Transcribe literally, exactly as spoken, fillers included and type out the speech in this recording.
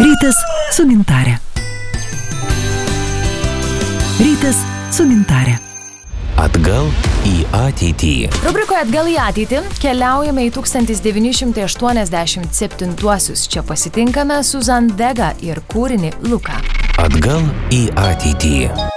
Rytas su gintare. Rytas su gintare. Atgal į ateitį. Rubrikoje Atgal į ateitį keliaujame į tūkstantis devyni šimtai aštuoniasdešimt septintuosius. Čia pasitinkame Susan Vega ir kūrinį Luka. Atgal į ateitį.